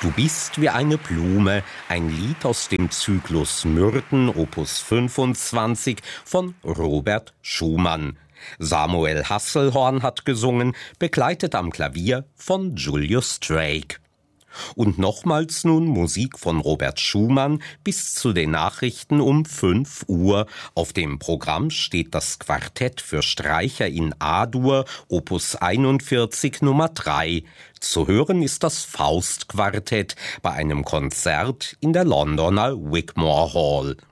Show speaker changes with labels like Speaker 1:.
Speaker 1: Du bist wie eine Blume, ein Lied aus dem Zyklus Myrten, Opus 25 von Robert Schumann. Samuel Hasselhorn hat gesungen, begleitet am Klavier von Julius Drake. Und nochmals nun Musik von Robert Schumann bis zu den Nachrichten um 5 Uhr. Auf dem Programm steht das Quartett für Streicher in A-Dur, Opus 41 Nummer 3. Zu hören ist das Faustquartett bei einem Konzert in der Londoner Wigmore Hall.